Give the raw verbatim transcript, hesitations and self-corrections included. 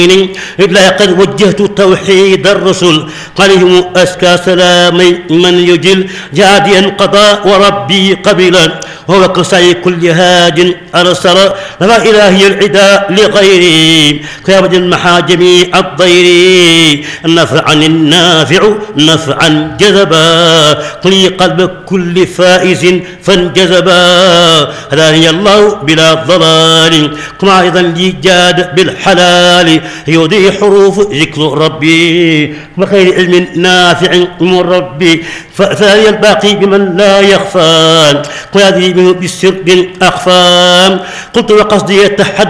إلا قد وجهت توحيد الرسل عليهم أزكى سلامي من يجل جاديا قضاء وربي قبلا وهو قصي كل هاج أرسل لا إلهي العداء لغيري كابد المحا جميع الضير نفعا النافع نفعا جذبا قلي قلب كل فائز فانجذبا هداني الله بلا ضلال كما أيضا لي جاد بالحلال يودي حروف ذكر ربي وخير علم نافع من ربي فثاني الباقي بمن لا يخفى وهذه منه بالسر أخفى قلت وقصدي يتحدى